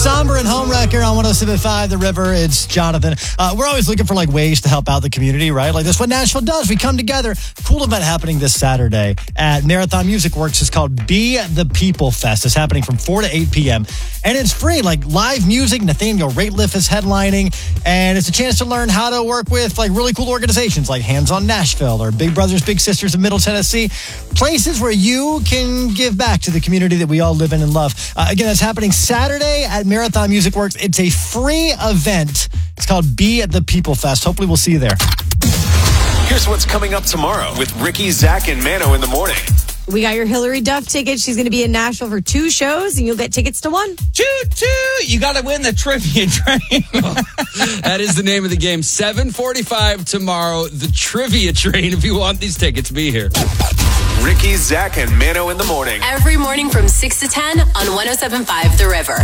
Somber and Homewrecker on 107.5 The River. It's Jonathan. We're always looking for ways to help out the community, right? Like that's what Nashville does. We come together. Cool event happening this Saturday at Marathon Music Works. It's called Be the People Fest. It's happening from 4 to 8 p.m. And it's free, live music. Nathaniel Rateliff is headlining. And it's a chance to learn how to work with really cool organizations like Hands on Nashville or Big Brothers Big Sisters of Middle Tennessee. Places where you can give back to the community that we all live in and love. Again, it's happening Saturday at Marathon Music Works. It's a free event. It's called Be at the People Fest. Hopefully we'll see you there. Here's what's coming up tomorrow with Ricky, Zach, and Mano in the morning. We got your Hillary Duff tickets. She's going to be in Nashville for 2 shows, and you'll get tickets to 1. Choo-choo! You got to win the trivia train. That is the name of the game. 7:45 tomorrow, the trivia train. If you want these tickets, be here. Ricky, Zach, and Mano in the morning. Every morning from 6 to 10 on 107.5 The River.